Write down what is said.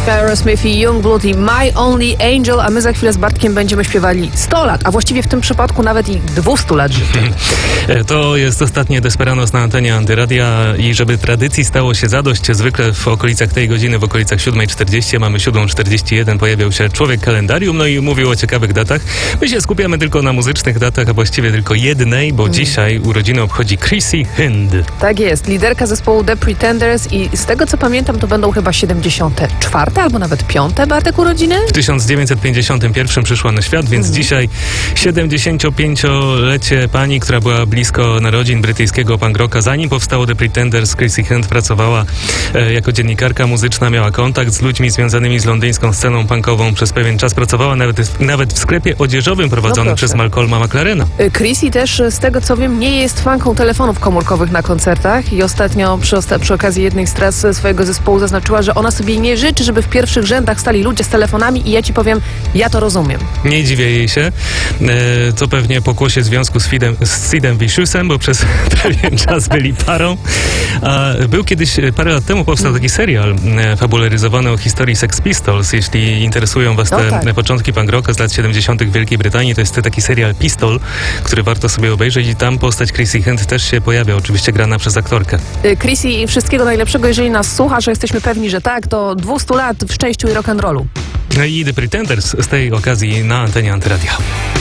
Aerosmith i Youngblood i My Only Angel, a my za chwilę z Bartkiem będziemy śpiewali 100 lat, a właściwie w tym przypadku nawet i 200 lat życia. To jest ostatnie Desperados na antenie Antyradia i żeby tradycji stało się zadość, zwykle w okolicach tej godziny, w okolicach 7:40, mamy 7:41, pojawiał się człowiek kalendarium, no i mówił o ciekawych datach. My się skupiamy tylko na muzycznych datach, a właściwie tylko jednej, bo dzisiaj urodziny obchodzi Chrissy Hind. Tak jest, liderka zespołu The Pretenders i z tego co pamiętam to będą chyba 74. albo nawet 5. Bartek urodziny? W 1951 przyszła na świat, więc dzisiaj 75-lecie pani, która była blisko narodzin brytyjskiego punk rocka. Zanim powstało The Pretenders, Chrissy Hind pracowała jako dziennikarka muzyczna, miała kontakt z ludźmi związanymi z londyńską sceną punkową. Przez pewien czas pracowała nawet w sklepie odzieżowym prowadzonym przez Malcolma McLarena. Chrissy też, z tego co wiem, nie jest fanką telefonów komórkowych na koncertach i ostatnio przy okazji jednej z tras swojego zespołu zaznaczyła, że ona sobie nie życzy, żeby w pierwszych rzędach stali ludzie z telefonami i ja ci powiem, ja to rozumiem. Nie dziwię jej się, co pewnie pokłosie związku z Sidem Viciousem, bo przez pewien czas byli parą. A był kiedyś, parę lat temu powstał taki serial fabularyzowany o historii Sex Pistols. Jeśli interesują was te początki punk rocka z lat 70. w Wielkiej Brytanii, to jest taki serial Pistol, który warto sobie obejrzeć i tam postać Chrissy Hind też się pojawia, oczywiście grana przez aktorkę. Chrissy, wszystkiego najlepszego, jeżeli nas słucha, że jesteśmy pewni, że tak, to 200 lat w szczęściu i rock'n'rollu. No i The Pretenders z tej okazji na antenie Antyradia.